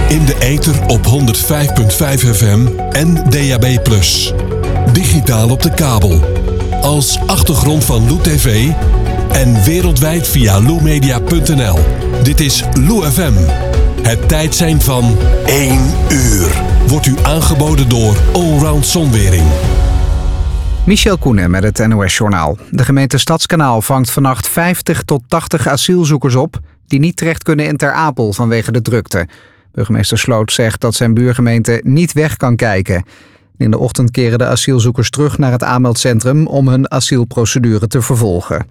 In de ether op 105.5 FM en DAB+. Digitaal op de kabel. Als achtergrond van Lou TV en wereldwijd via loumedia.nl. Dit is Lou FM. Het tijdsein van 1 uur. Wordt u aangeboden door Allround Zonwering. Michel Koenen met het NOS-journaal. De gemeente Stadskanaal vangt vannacht 50 tot 80 asielzoekers op die niet terecht kunnen in Ter Apel vanwege de drukte. Burgemeester Sloot zegt dat zijn buurgemeente niet weg kan kijken. In de ochtend keren de asielzoekers terug naar het aanmeldcentrum om hun asielprocedure te vervolgen.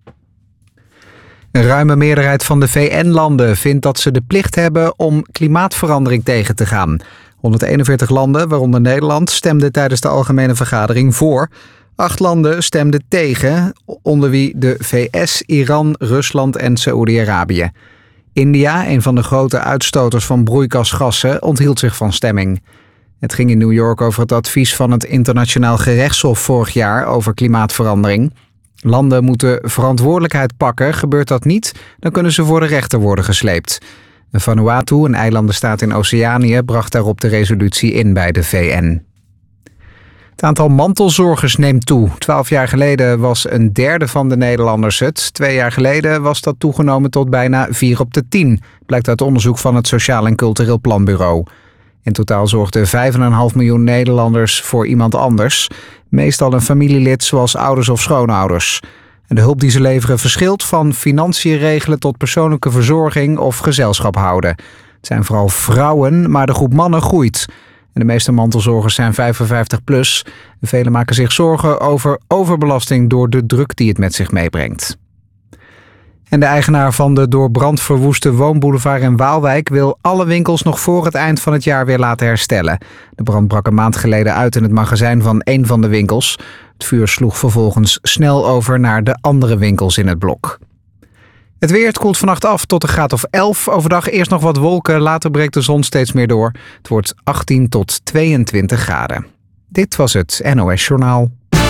Een ruime meerderheid van de VN-landen vindt dat ze de plicht hebben om klimaatverandering tegen te gaan. 141 landen, waaronder Nederland, stemden tijdens de algemene vergadering voor. 8 landen stemden tegen, onder wie de VS, Iran, Rusland en Saoedi-Arabië. India, een van de grote uitstoters van broeikasgassen, onthield zich van stemming. Het ging in New York over het advies van het Internationaal Gerechtshof vorig jaar over klimaatverandering. Landen moeten verantwoordelijkheid pakken. Gebeurt dat niet, dan kunnen ze voor de rechter worden gesleept. Vanuatu, een eilandenstaat in Oceanië, bracht daarop de resolutie in bij de VN. Het aantal mantelzorgers neemt toe. 12 jaar geleden was een derde van de Nederlanders het. 2 jaar geleden was dat toegenomen tot bijna 4 op de 10. Blijkt uit onderzoek van het Sociaal en Cultureel Planbureau. In totaal zorgden 5,5 miljoen Nederlanders voor iemand anders. Meestal een familielid zoals ouders of schoonouders. En de hulp die ze leveren verschilt van financiën regelen tot persoonlijke verzorging of gezelschap houden. Het zijn vooral vrouwen, maar de groep mannen groeit. En de meeste mantelzorgers zijn 55 plus. Velen maken zich zorgen over overbelasting door de druk die het met zich meebrengt. En de eigenaar van de door brand verwoeste woonboulevard in Waalwijk wil alle winkels nog voor het eind van het jaar weer laten herstellen. De brand brak een maand geleden uit in het magazijn van één van de winkels. Het vuur sloeg vervolgens snel over naar de andere winkels in het blok. Het weer, het koelt vannacht af tot een graad of 11. Overdag eerst nog wat wolken, later breekt de zon steeds meer door. Het wordt 18 tot 22 graden. Dit was het NOS Journaal.